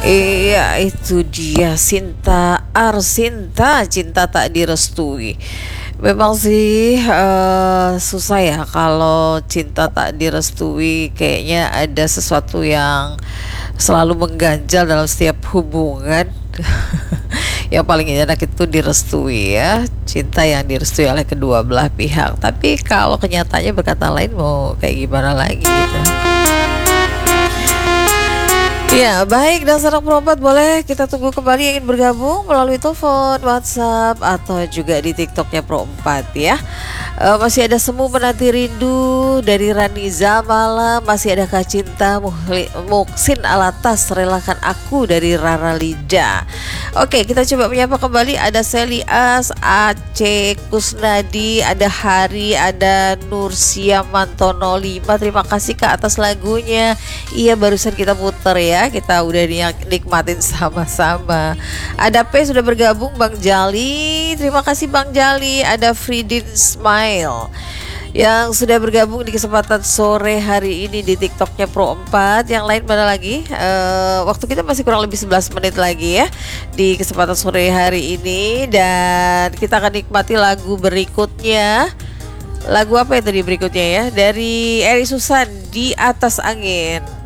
Iya, itu dia Sinta Arsinta, cinta tak direstui. Memang sih susah ya kalau cinta tak direstui. Kayaknya ada sesuatu yang selalu mengganjal dalam setiap hubungan. Yang paling enak itu direstui ya, cinta yang direstui oleh kedua belah pihak. Tapi kalau kenyataannya berkata lain, mau kayak gimana lagi gitu. Ya, baik, dan sanak perempat boleh kita tunggu kembali yang ingin bergabung melalui telepon, WhatsApp, atau juga di TikToknya Pro 4 ya. Masih ada Semu Menanti Rindu dari Rani Zamala, masih ada Kak Cinta Muksin Alatas, Relakan Aku dari Rara Lida. Oke, kita coba menyapa kembali. Ada Selias, Aceh Kusnadi, ada Hari, ada Nursia Mantono 5. Terima kasih Kak atas lagunya. Iya, barusan kita putar ya, kita udah nikmatin sama-sama. Ada P sudah bergabung, Bang Jali. Terima kasih Bang Jali. Ada Fridin Smile yang sudah bergabung di kesempatan sore hari ini di TikToknya Pro 4. Yang lain mana lagi? Waktu kita masih kurang lebih 11 menit lagi ya di kesempatan sore hari ini, dan kita akan nikmati lagu berikutnya. Lagu apa yang tadi berikutnya ya? Dari Eri Susan, Di Atas Angin.